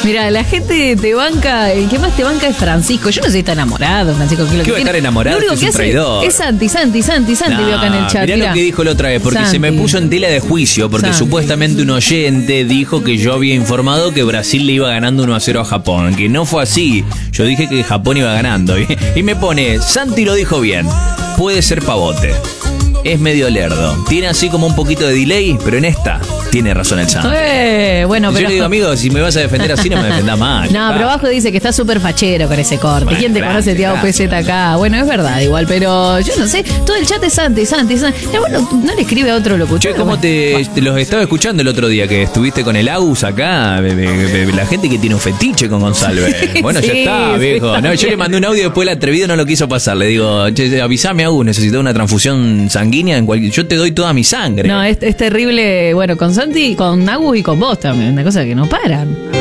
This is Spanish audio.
Mira, la gente te banca, el que más te banca es Francisco. Yo no sé si está enamorado, Francisco. ¿Qué va a estar enamorado? Lo único Es que un hace traidor. es Santi, veo acá en el chat. Mirá lo que dijo la otra vez, porque Santi. se me puso en tela de juicio, porque Santi. supuestamente un oyente dijo que yo había informado que Brasil le iba ganando 1-0 a Japón, que no fue así. Yo dije que Japón iba ganando. Y me pone, Santi lo dijo bien, puede ser pavote. Es medio lerdo. Tiene así como un poquito de delay, pero en esta tiene razón el Santi. Bueno, Yo pero... le digo, amigo, si me vas a defender así, no me defendás mal. No, pero abajo dice que está súper fachero con ese corte. Bueno, ¿Quién te conoce, Tiago PZ acá? Bueno, es verdad igual, pero yo no sé. Todo el chat es Santi. Bueno, no le escribe a otro locutor. Che, ¿cómo te los estaba escuchando el otro día que estuviste con el Agus acá? La gente que tiene un fetiche con González. Bueno, ya Sí, está, sí, viejo. está No, yo le mandé un audio, después el atrevido no lo quiso pasar. Le digo, che, avísame, Agus, necesito una transfusión sanguínea en cualquier... Yo te doy toda mi sangre. No, es terrible. Bueno, con Santi, con Agus y con vos también. Una cosa que no paran.